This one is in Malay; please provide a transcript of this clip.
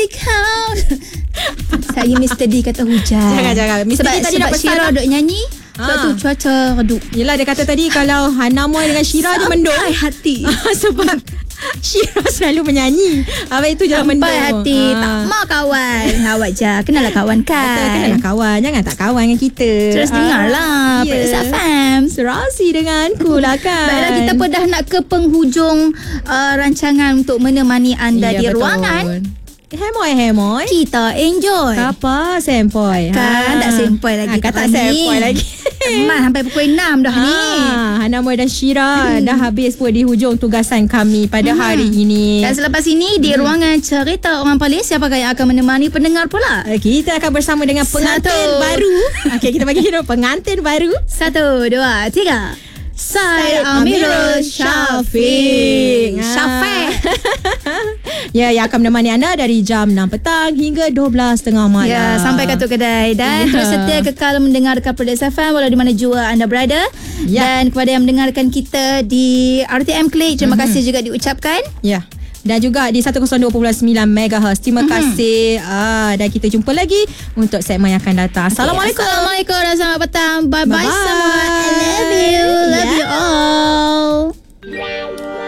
kau. Saya Mr. D kata hujan. Jangan. Mr. D tadi sebab nak pesan Syira duk nyanyi. Sebab tu cuaca redup. Yelah, dia kata tadi kalau Hana Moy dengan Syira je mendung. Sampai hati. Sebab Syira selalu menyanyi. Itu jangan mendung. Sampai hati. Tak mau kawan. Awak je. Kenalah kawan kan. Betul, kenalah kawan. Jangan tak kawan dengan kita. Terus dengarlah Perisa FM. Serasi denganku lah kan. Baiklah, kita pun dah nak ke penghujung rancangan untuk menemani anda di betul. ruangan. Hemoy. Kita enjoy. Apa sempoi? Kan tak sempoi lagi. Tak sempoi lagi. Teman sampai pukul 6 dah ni. Hana Moy dan Syira dah habis pun di hujung tugasan kami pada hari ini. Dan selepas ini di ruangan cerita orang polis, siapakah yang akan menemani pendengar pula? Kita akan bersama dengan pengantin baru. Okey, kita bagi hero pengantin baru. 1, 2, 3. Saya Amirul Syafiq. Yang akan menemani anda dari jam 6 petang hingga 12.30 malam. Ya, sampai Katuk Kedai. Dan terus setia kekal mendengarkan Perisa FM walau di mana jua anda berada. Dan kepada yang mendengarkan kita di RTM Klik, terima kasih juga diucapkan. Ya. Dan juga di 102.9 MHz. Terima kasih. Dan kita jumpa lagi untuk segmen yang akan datang. Assalamualaikum. Assalamualaikum dan selamat petang. Bye-bye semua. I love you. Love you all.